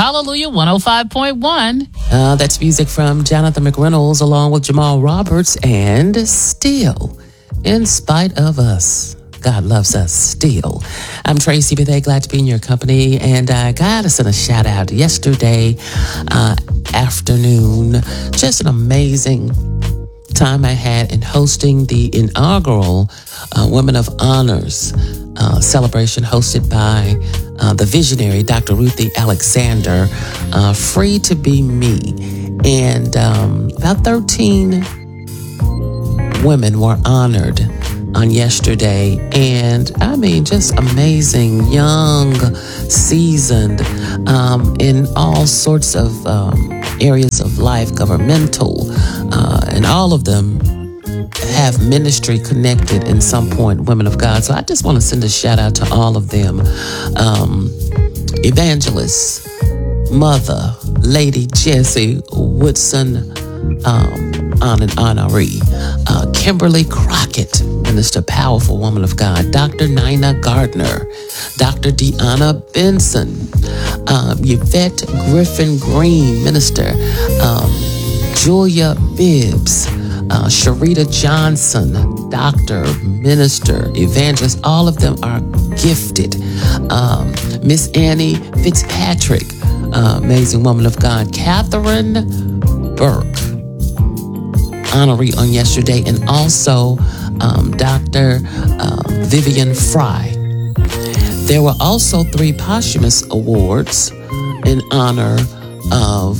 Hallelujah 105.1. That's music from Jonathan McReynolds along with Jamal Roberts and Still, In Spite of Us. God loves us still. I'm Tracy Bethea, glad to be in your company. And I gotta send a shout out yesterday afternoon. Just an amazing time I had in hosting the inaugural Women of Honors celebration hosted by the visionary Dr. Ruthie Alexander, Free to Be Me. And about 13 women were honored on yesterday, and I mean, just amazing, young, seasoned, in all sorts of areas of life, governmental, and all of them have ministry connected in some point, women of God. So I just want to send a shout out to all of them. Evangelist, Mother, Lady Jessie Woodson, honoree, Kimberly Crockett, Minister, powerful woman of God, Dr. Nina Gardner, Dr. Deanna Benson, Yvette Griffin Green, Minister, Julia Bibbs, Sharita Johnson, Doctor, Minister, Evangelist. All of them are gifted. Miss Annie Fitzpatrick, amazing woman of God, Catherine Burke, honoree on yesterday, and also Dr. Vivian Fry. There were also 3 posthumous awards in honor of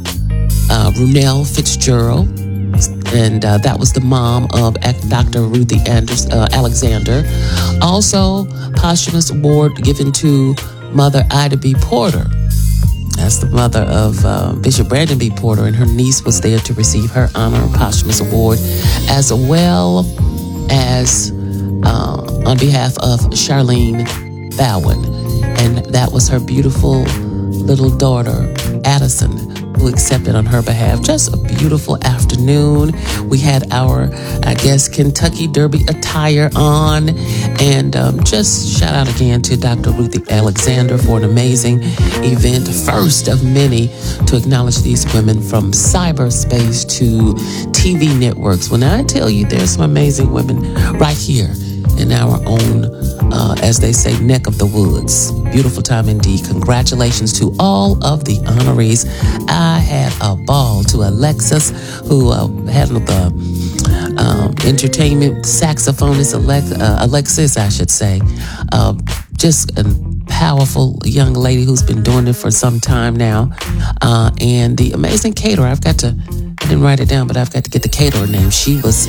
Runell Fitzgerald, and that was the mom of Dr. Ruthie Alexander. Also, posthumous award given to Mother Ida B. Porter. That's the mother of Bishop Brandon B. Porter, and her niece was there to receive her honor posthumous award, as well as on behalf of Charlene Bowen. And that was her beautiful little daughter, Addison, who accepted on her behalf. Just a beautiful afternoon. We had our, I guess, Kentucky Derby attire on. And just shout out again to Dr. Ruthie Alexander for an amazing event. First of many to acknowledge these women from cyberspace to TV networks. When I tell you there's some amazing women right here in our own, as they say, neck of the woods. Beautiful time indeed. Congratulations to all of the honorees. I had a ball. To Alexis, who handled the entertainment saxophonist, Alexis, I should say. Just a powerful young lady who's been doing it for some time now. And the amazing caterer. I didn't write it down, but I've got to get the caterer name. She was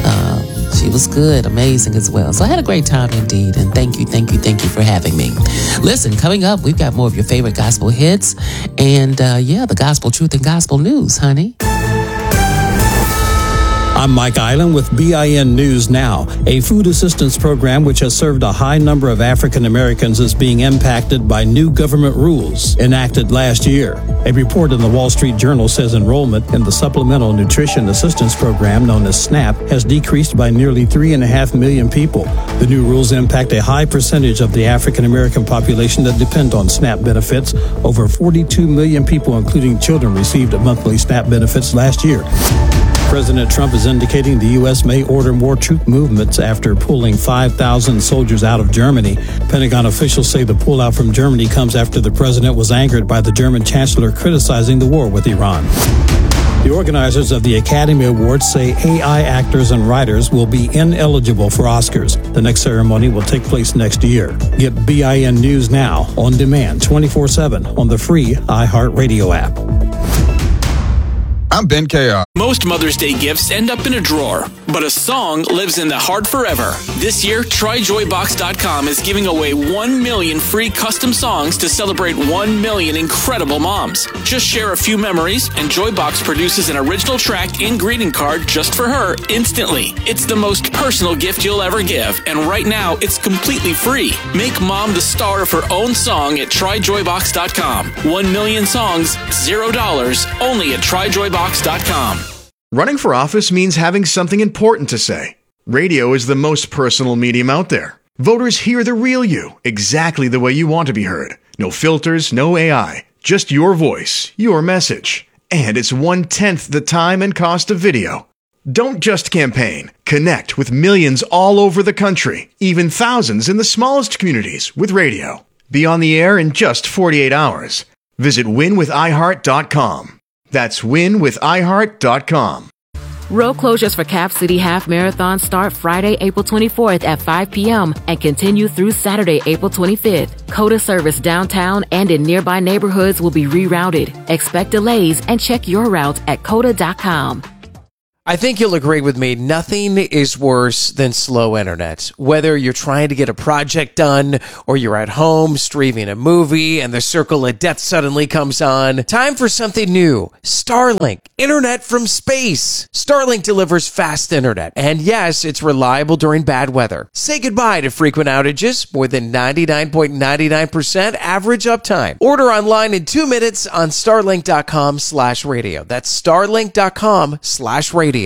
good, amazing as well. So I had a great time indeed, and thank you for having me. Listen, coming up, we've got more of your favorite gospel hits, and the gospel truth and gospel news, honey. I'm Mike Island with BIN News Now. A food assistance program which has served a high number of African Americans is being impacted by new government rules enacted last year. A report in the Wall Street Journal says enrollment in the Supplemental Nutrition Assistance Program, known as SNAP, has decreased by nearly 3.5 million people. The new rules impact a high percentage of the African American population that depend on SNAP benefits. Over 42 million people, including children, received monthly SNAP benefits last year. President Trump is indicating the U.S. may order more troop movements after pulling 5,000 soldiers out of Germany. Pentagon officials say the pullout from Germany comes after the president was angered by the German chancellor criticizing the war with Iran. The organizers of the Academy Awards say AI actors and writers will be ineligible for Oscars. The next ceremony will take place next year. Get BIN News Now on demand 24/7 on the free iHeartRadio app. I'm Ben KR. Most Mother's Day gifts end up in a drawer, but a song lives in the heart forever. This year, TryJoyBox.com is giving away 1 million free custom songs to celebrate 1 million incredible moms. Just share a few memories, and Joybox produces an original track and greeting card just for her instantly. It's the most personal gift you'll ever give, and right now, it's completely free. Make mom the star of her own song at TryJoyBox.com. 1 million songs, $0, only at TryJoyBox.com. Running for office means having something important to say. Radio is the most personal medium out there. Voters hear the real you, exactly the way you want to be heard. No filters, no AI. Just your voice, your message. And it's 1/10 the time and cost of video. Don't just campaign. Connect with millions all over the country, even thousands in the smallest communities with radio. Be on the air in just 48 hours. Visit winwithiheart.com. That's winwithiheart.com. Road closures for Cap City Half Marathon start Friday, April 24th at 5 p.m. and continue through Saturday, April 25th. COTA service downtown and in nearby neighborhoods will be rerouted. Expect delays and check your route at COTA.com. I think you'll agree with me, nothing is worse than slow internet. Whether you're trying to get a project done or you're at home streaming a movie and the circle of death suddenly comes on, time for something new. Starlink, internet from space. Starlink delivers fast internet, and yes, it's reliable during bad weather. Say goodbye to frequent outages, more than 99.99% average uptime. Order online in 2 minutes on starlink.com/radio. That's starlink.com/radio.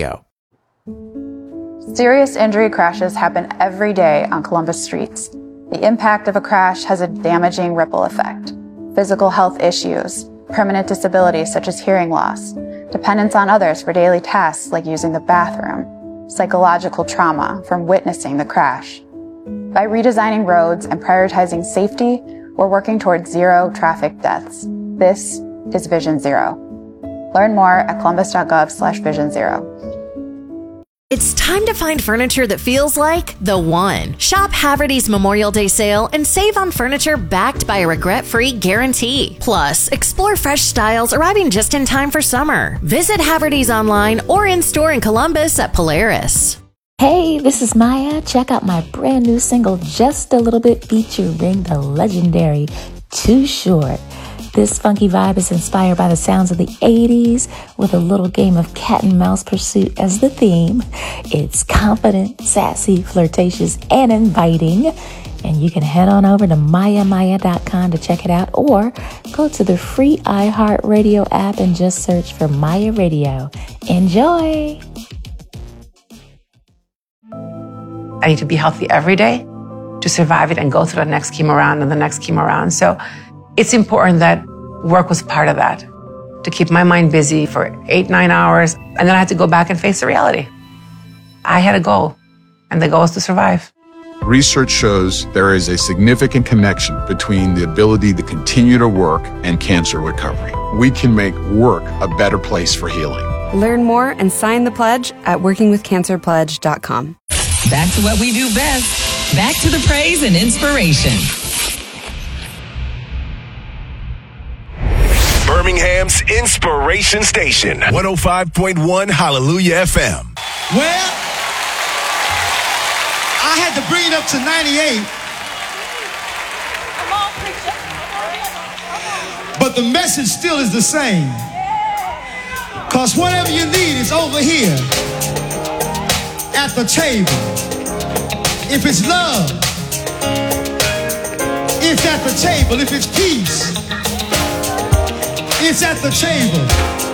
Serious injury crashes happen every day on Columbus streets. The impact of a crash has a damaging ripple effect. Physical health issues, permanent disabilities such as hearing loss, dependence on others for daily tasks like using the bathroom, psychological trauma from witnessing the crash. By redesigning roads and prioritizing safety, we're working towards zero traffic deaths. This is Vision Zero. Learn more at columbus.gov/Vision Zero. It's time to find furniture that feels like the one. Shop Haverty's Memorial Day sale and save on furniture backed by a regret-free guarantee. Plus, explore fresh styles arriving just in time for summer. Visit Haverty's online or in-store in Columbus at Polaris. Hey, this is Maya. Check out my brand new single, Just a Little Bit, featuring the legendary Too Short. This funky vibe is inspired by the sounds of the 80s with a little game of cat and mouse pursuit as the theme. It's confident, sassy, flirtatious, and inviting. And you can head on over to mayamaya.com to check it out, or go to the free iHeartRadio app and just search for Maya Radio. Enjoy! I need to be healthy every day to survive it and go through the next chemo round and the next chemo round. So it's important that work was part of that, to keep my mind busy for 8-9 hours. And then I had to go back and face the reality. I had a goal, and the goal was to survive. Research shows there is a significant connection between the ability to continue to work and cancer recovery. We can make work a better place for healing. Learn more and sign the pledge at workingwithcancerpledge.com. Back to what we do best. Back to the praise and inspiration. Birmingham's Inspiration Station, 105.1 Hallelujah FM. Well, I had to bring it up to 98. But the message still is the same. Because whatever you need is over here at the table. If it's love, it's at the table. If it's peace, it's at the table.